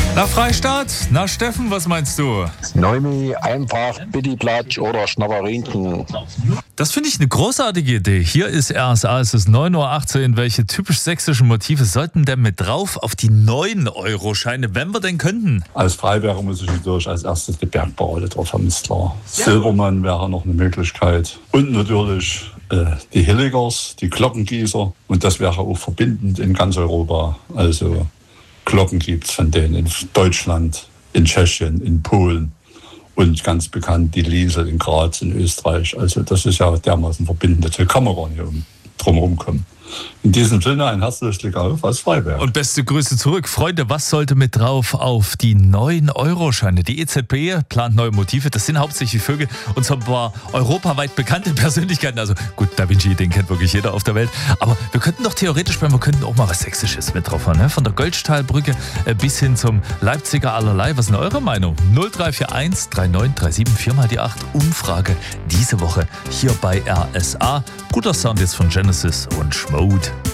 Nach Freistaat, nach Steffen, was meinst du? Neumi, einfach Bittiplatsch oder Schnapperinken. Das finde ich eine großartige Idee. Hier ist RSA, es ist 9.18 Uhr. Welche typisch sächsischen Motive sollten denn mit drauf auf die 9-Euro-Scheine, wenn wir denn könnten? Als Freiberger muss ich natürlich als erstes die Bergparade drauf haben, ist klar. Silbermann wäre noch eine Möglichkeit. Und natürlich die Hilligers, die Glockengießer. Und das wäre auch verbindend in ganz Europa. Also Glocken gibt es von denen in Deutschland, in Tschechien, in Polen und ganz bekannt die Liesel in Graz in Österreich. Also das ist ja dermaßen verbindend. Da kann man gar nicht drumherum kommen. In diesem Sinne ein herzliches Glück auf aus Freiberg. Und beste Grüße zurück. Freunde, was sollte mit drauf auf die 9-Euro-Scheine? Die EZB plant neue Motive. Das sind hauptsächlich Vögel und zwar europaweit bekannte Persönlichkeiten. Also gut, Da Vinci, den kennt wirklich jeder auf der Welt. Aber wir könnten doch theoretisch, wir könnten auch mal was Sächsisches mit drauf haben. Ne? Von der Goldstahlbrücke bis hin zum Leipziger Allerlei. Was ist denn eure Meinung? 0341 3937 4 mal die 8. Umfrage diese Woche hier bei RSA. Guter Sound jetzt von Genesis und Schmode.